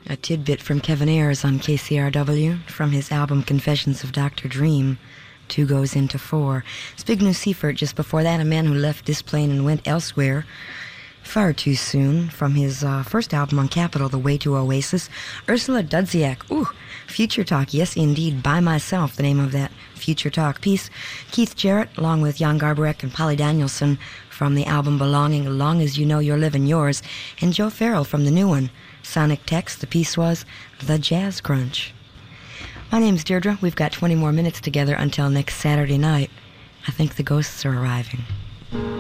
A tidbit from Kevin Ayers on KCRW from his album Confessions of Dr. Dream. 2 goes into 4. Zbigniew Seifert, just before that, A Man Who Left This Plane and Went Elsewhere. Far Too Soon, from his first album on Capitol, The Way to Oasis. Ursula Dudziak, Future Talk, yes indeed, By Myself, the name of that Future Talk piece. Keith Jarrett, along with Jan Garbarek and Polly Danielson, from the album Belonging, Long As You Know You're Living Yours. And Joe Farrell from the new one, Sonic Text, the piece was The Jazz Crunch. My name's Deirdre. We've got 20 more minutes together until next Saturday night. I think the ghosts are arriving.